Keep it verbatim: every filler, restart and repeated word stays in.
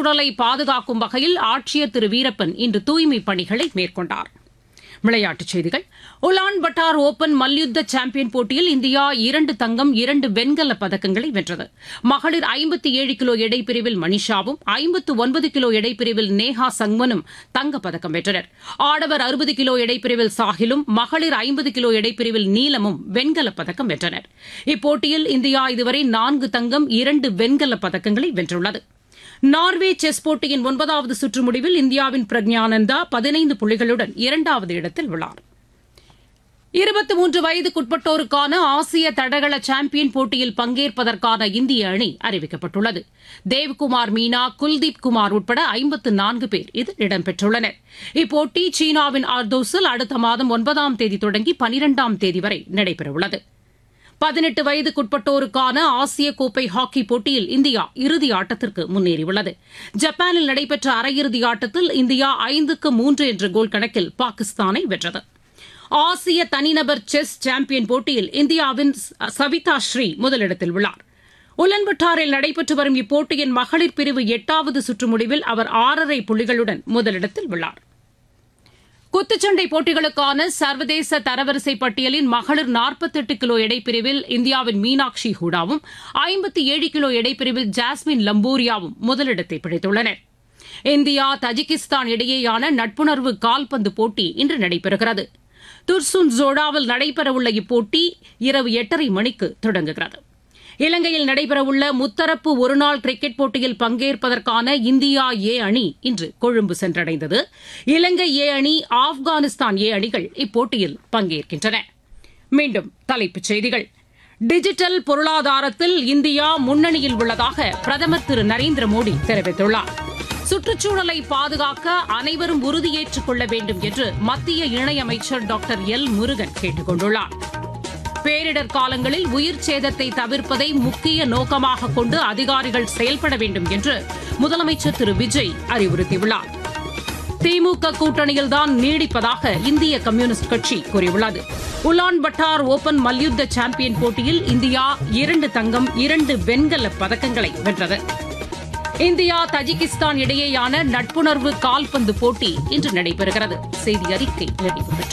சுற்றுச்சூழலை பாதுகாக்கும் வகையில் ஆட்சியர் திரு வீரப்பன் இன்று தூய்மைப் பணிகளை மேற்கொண்டார். விளையாட்டுச் செய்திகள். உலான் பட்டார் ஓபன் மல்யுத்த சாம்பியன் போட்டியில் இந்தியா இரண்டு தங்கம் இரண்டு வெண்கலப் பதக்கங்களை வென்றது. மகளிர் ஐம்பத்தி ஏழு கிலோ எடைப்பிரிவில் மனிஷாவும் ஐம்பத்து ஒன்பது கிலோ எடைப்பிரிவில் நேஹா சங்மனும் தங்கப்பதக்கம் வென்றனர். ஆடவர் அறுபது கிலோ எடைப்பிரிவில் சாஹிலும் மகளிர் ஐம்பது கிலோ எடைப்பிரிவில் நீலமும் வெண்கலப் பதக்கம் வென்றனர். இப்போட்டியில் இந்தியா இதுவரை நான்கு தங்கம் இரண்டு வெண்கலப் பதக்கங்களை வென்றுள்ளது. நார்வே செஸ் போட்டியின் ஒன்பதாவது சுற்று முடிவில் இந்தியாவின் பிரக்ஞானந்தா பதினைந்து புள்ளிகளுடன் இரண்டாவது இடத்தில் உள்ளார். இருபத்தி மூன்று வயதுக்குட்பட்டோருக்கான ஆசிய தடகள சாம்பியன் போட்டியில் பங்கேற்பதற்கான இந்திய அணி அறிவிக்கப்பட்டுள்ளது. தேவ்குமார் மீனா, குல்தீப் குமார் உட்பட ஐம்பத்து நான்கு பேர் இதில் இடம்பெற்றுள்ளனர். இப்போட்டி சீனாவின் ஆர்தோஸில் அடுத்த மாதம் ஒன்பதாம் தேதி தொடங்கி பனிரெண்டாம் தேதி வரை நடைபெறவுள்ளது. பதினெட்டு வயதுக்குட்பட்டோருக்கான ஆசிய கோப்பை ஹாக்கி போட்டியில் இந்தியா இறுதி ஆட்டத்திற்கு முன்னேறியுள்ளது. ஜப்பானில் நடைபெற்ற அரையிறுதி ஆட்டத்தில் இந்தியா ஐந்துக்கு மூன்று என்ற கோல் கணக்கில் பாகிஸ்தானை வென்றது. ஆசிய தனிநபர் செஸ் சாம்பியன் போட்டியில் இந்தியாவின் சவிதா ஸ்ரீ முதலிடத்தில் உள்ளார். உலன்பட்டாரில் நடைபெற்று வரும் இப்போட்டியின் மகளிர் பிரிவு எட்டாவது சுற்று முடிவில் அவர் ஆறரை புள்ளிகளுடன் முதலிடத்தில் உள்ளார். குத்துச்சண்டை போட்டிகளுக்கான சர்வதேச தரவரிசை பட்டியலின் மகளிர் நாற்பத்தெட்டு கிலோ எடைப்பிரிவில் இந்தியாவின் மீனாட்சி ஹூடாவும் ஐம்பத்தி ஏழு கிலோ எடைப்பிரிவில் ஜாஸ்மின் லம்பூரியாவும் முதலிடத்தை பிடித்துள்ளனர். இந்தியா தஜிகிஸ்தான் இடையேயான நட்புணர்வு கால்பந்து போட்டி இன்று நடைபெறுகிறது. துர்சுன் ஜோடாவில் நடைபெறவுள்ள இப்போட்டி இரவு எட்டரை மணிக்கு தொடங்குகிறது. இலங்கையில் நடைபெறவுள்ள முத்தரப்பு ஒருநாள் கிரிக்கெட் போட்டியில் பங்கேற்பதற்கான இந்தியா ஏ அணி இன்று கொழும்பு சென்றடைந்தது. இலங்கை ஏ அணி, ஆப்கானிஸ்தான் ஏ அணிகள் இப்போட்டியில் பங்கேற்கின்றன. மீண்டும் தலைப்புச் செய்திகள். டிஜிட்டல் பொருளாதாரத்தில் இந்தியா முன்னணியில் உள்ளதாக பிரதமர் திரு நரேந்திர மோடி தெரிவித்துள்ளார். சுற்றுச்சூழலை பாதுகாக்க அனைவரும் உறுதியேற்றுக் கொள்ள வேண்டும் என்று மத்திய இணையமைச்சர் டாக்டர் எல் முருகன் கேட்டுக் கொண்டுள்ளார். பேரிடர் காலங்களில் உயிர் சேதத்தை தவிர்ப்பதை முக்கிய நோக்கமாக கொண்டு அதிகாரிகள் செயல்பட வேண்டும் என்று முதலமைச்சர் திரு விஜய் அறிவுறுத்தியுள்ளார். திமுக கூட்டணியில்தான் நீடிப்பதாக இந்திய கம்யூனிஸ்ட் கட்சி கூறியுள்ளது. உலான் பட்டார் ஓபன் மல்யுத்த சாம்பியன் போட்டியில் இந்தியா இரண்டு தங்கம் இரண்டு வெண்கலப் பதக்கங்களை வென்றது. இந்தியா தஜிகிஸ்தான் இடையேயான நட்புணர்வு கால்பந்து போட்டி இன்று நடைபெறுகிறது. செய்தி அறிக்கை நிறைவு பெற்றது.